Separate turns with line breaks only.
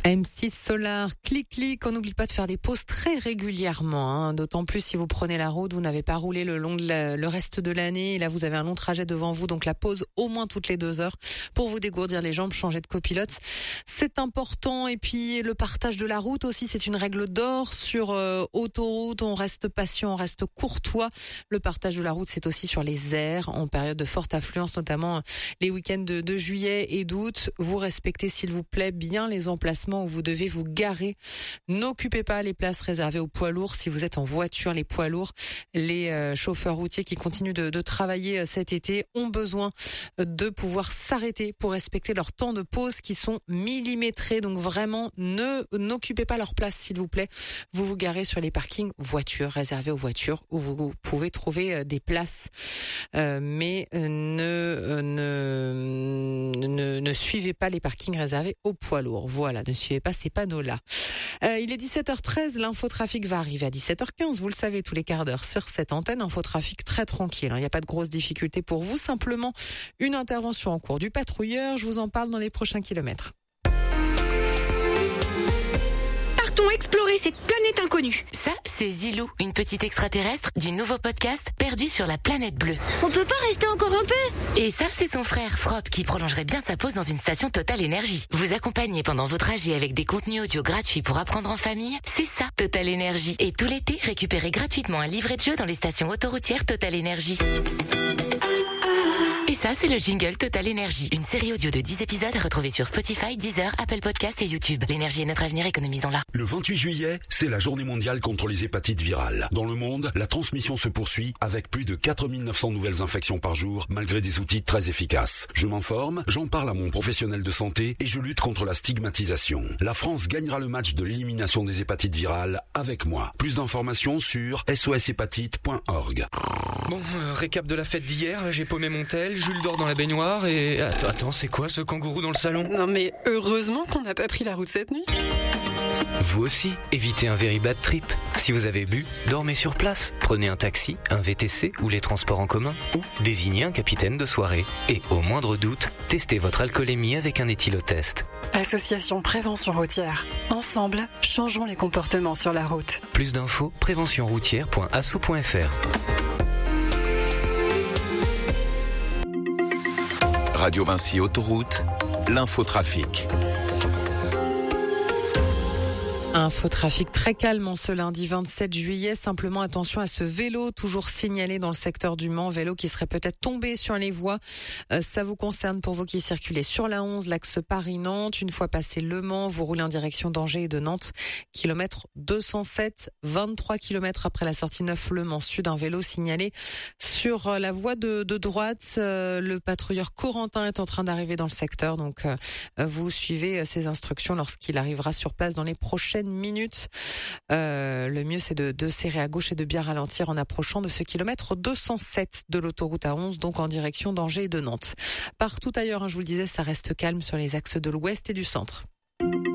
M6 Solar, clic, on n'oublie pas de faire des pauses très régulièrement, d'autant plus si vous prenez la route, vous n'avez pas roulé le long de le reste de l'année, et là vous avez un long trajet devant vous, donc la pause au moins toutes les 2 heures pour vous dégourdir les jambes, changer de copilote, c'est important. Et puis le partage de la route aussi, c'est une règle d'or sur autoroute, on reste patient, on reste courtois. Le partage de la route, c'est aussi sur les aires en période de forte affluence, notamment les week-ends de juillet et d'août. Vous respectez s'il vous plaît bien les emplacements où vous devez vous garer. N'occupez pas les places réservées aux poids lourds. Si vous êtes en voiture, les poids lourds, les chauffeurs routiers qui continuent de travailler cet été ont besoin de pouvoir s'arrêter pour respecter leurs temps de pause qui sont millimétrés. Donc vraiment, n'occupez pas leur place s'il vous plaît. Vous vous garez sur les parkings voitures réservés aux voitures où vous pouvez trouver des places. Mais ne suivez pas les parkings réservés aux poids lourds. Voilà, ne suivez pas ces panneaux-là. Il est 17h13, l'infotrafic va arriver à 17h15. Vous le savez, tous les quarts d'heure sur cette antenne, infotrafic très tranquille. Il n'y a pas de grosses difficultés pour vous. Simplement une intervention en cours du patrouilleur. Je vous en parle dans les prochains kilomètres.
Partons explorer cette planète inconnue.
Ça, c'est Zilou, une petite extraterrestre du nouveau podcast Perdu sur la planète bleue.
On peut pas rester encore un peu?
Et ça, c'est son frère Frop qui prolongerait bien sa pause dans une station Total Énergie. Vous accompagnez pendant vos trajets avec des contenus audio gratuits pour apprendre en famille, c'est ça, Total Énergie. Et tout l'été, récupérez gratuitement un livret de jeu dans les stations autoroutières Total Énergie. Et ça, c'est le jingle Total Énergie. Une série audio de 10 épisodes à retrouver sur Spotify, Deezer, Apple Podcasts et YouTube. L'énergie est notre avenir, économisons-la.
Le 28 juillet, c'est la journée mondiale contre les hépatites virales. Dans le monde, la transmission se poursuit avec plus de 4900 nouvelles infections par jour, malgré des outils très efficaces. Je m'informe, j'en parle à mon professionnel de santé et je lutte contre la stigmatisation. La France gagnera le match de l'élimination des hépatites virales avec moi. Plus d'informations sur soshépatite.org.
Bon, récap de la fête d'hier, j'ai paumé mon tel, Jules dort dans la baignoire et... Attends, c'est quoi ce kangourou dans le salon?
Non mais heureusement qu'on n'a pas pris la route cette nuit.
Vous aussi, évitez un very bad trip. Si vous avez bu, dormez sur place. Prenez un taxi, un VTC ou les transports en commun. Ou désignez un capitaine de soirée. Et au moindre doute, testez votre alcoolémie avec un éthylotest.
Association Prévention Routière. Ensemble, changeons les comportements sur la route.
Plus d'infos, préventionroutière.asso.fr.
Radio Vinci Autoroute, l'infotrafic.
Infotrafic très calme en ce lundi 27 juillet. Simplement attention à ce vélo toujours signalé dans le secteur du Mans. Vélo qui serait peut-être tombé sur les voies. Ça vous concerne pour vous qui circulez sur la 11, l'axe Paris-Nantes. Une fois passé Le Mans, vous roulez en direction d'Angers et de Nantes. Kilomètre 207, 23 kilomètres après la sortie 9 Le Mans Sud. Un vélo signalé sur la voie de droite. Le patrouilleur Corentin est en train d'arriver dans le secteur. Donc vous suivez ses instructions lorsqu'il arrivera sur place dans les prochaines minutes. Le mieux c'est de serrer à gauche et de bien ralentir en approchant de ce kilomètre 207 de l'autoroute A11, donc en direction d'Angers et de Nantes. Partout ailleurs, je vous le disais, ça reste calme sur les axes de l'ouest et du centre.